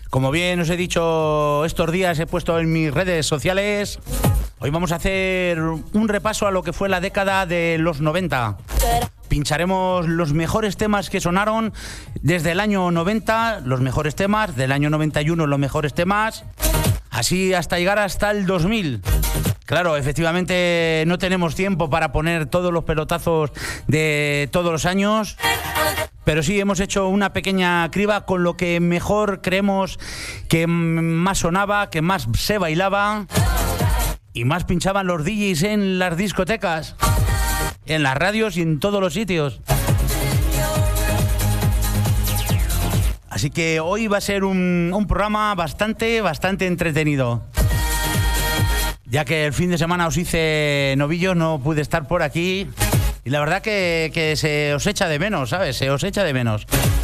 Como bien os he dicho estos días, he puesto en mis redes sociales, hoy vamos a hacer un repaso a lo que fue la década de los 90. Pincharemos los mejores temas que sonaron desde el año 90, los mejores temas, del año 91 los mejores temas, así hasta llegar hasta el 2000. Claro, efectivamente no tenemos tiempo para poner todos los pelotazos de todos los años, pero sí hemos hecho una pequeña criba con lo que mejor creemos que más sonaba, que más se bailaba y más pinchaban los DJs en las discotecas, en las radios y en todos los sitios. Así que hoy va a ser un programa bastante entretenido. Ya que el fin de semana os hice novillos, no pude estar por aquí. Y la verdad que se os echa de menos, ¿sabes? Se os echa de menos.